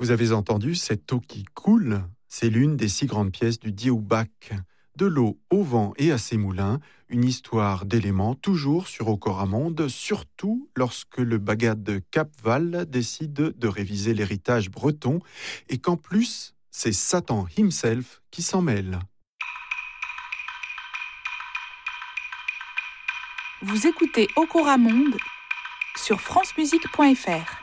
Vous avez entendu cette eau qui coule? C'est l'une des 6 grandes pièces du Dieubach. De l'eau au vent et à ses moulins, une histoire d'éléments toujours sur Ocoramonde, surtout lorsque le bagad de Cap-Val décide de réviser l'héritage breton et qu'en plus, c'est Satan himself qui s'en mêle. Vous écoutez Ocoramonde sur francemusique.fr.